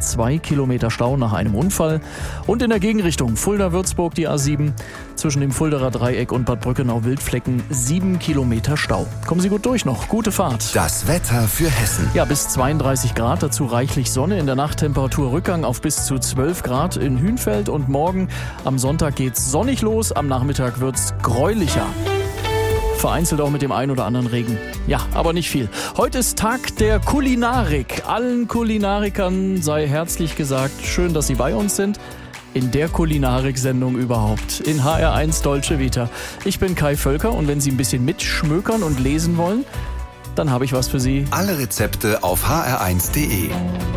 2 Kilometer Stau nach einem Unfall. Und in der Gegenrichtung Fulda-Würzburg die A7 zwischen dem Fulderer Dreieck und Bad Brückenau-Wildflecken 7 Kilometer Stau. Kommen Sie gut durch noch. Gute Fahrt. Das Wetter für Hessen. Ja, bis 32 Grad, dazu reichlich Sonne. In der Nacht Temperaturrückgang auf bis zu 12 Grad in Hünfeld. Und morgen am Sonntag geht's sonnig los. Am Nachmittag wird's gräulicher. Vereinzelt auch mit dem ein oder anderen Regen. Ja, aber nicht viel. Heute ist Tag der Kulinarik. Allen Kulinarikern sei herzlich gesagt, schön, dass Sie bei uns sind. In der Kulinarik-Sendung überhaupt. In HR1 Dolce Vita. Ich bin Kai Völker und wenn Sie ein bisschen mitschmökern und lesen wollen, dann habe ich was für Sie. Alle Rezepte auf hr1.de.